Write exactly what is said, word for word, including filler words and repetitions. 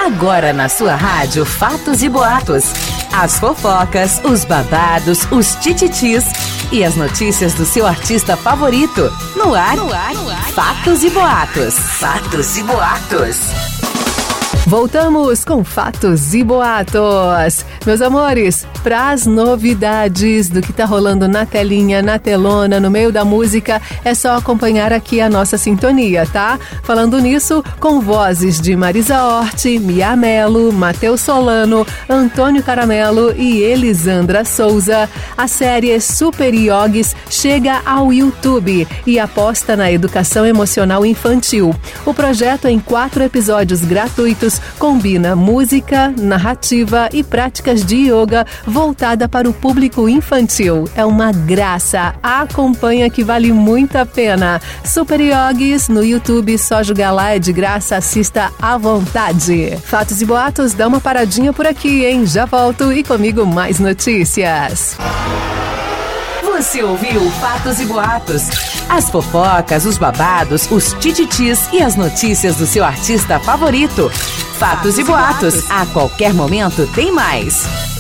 Agora na sua rádio Fatos e Boatos. As fofocas, os babados, os tititis e as notícias do seu artista favorito. No ar, no ar, no ar. Fatos e Boatos. Fatos e Boatos. Voltamos com Fatos e Boatos. Meus amores, para as novidades do que tá rolando na telinha, na telona, no meio da música, é só acompanhar aqui a nossa sintonia, tá? Falando nisso, com vozes de Marisa Hort, Mia Mello, Matheus Solano, Antônio Caramelo e Elisandra Souza, a série Super Yogis chega ao YouTube e aposta na educação emocional infantil. O projeto, em quatro episódios gratuitos, combina música, narrativa e práticas de yoga voltada para o público infantil. É uma graça. Acompanha que vale muito a pena. Super Yogis no YouTube, só jogar lá, é de graça, assista à vontade. Fatos e Boatos, dá uma paradinha por aqui, hein? Já volto e comigo mais notícias. Você ouviu Fatos e Boatos? As fofocas, os babados, os tititis e as notícias do seu artista favorito. Fatos e Boatos. A qualquer momento tem mais.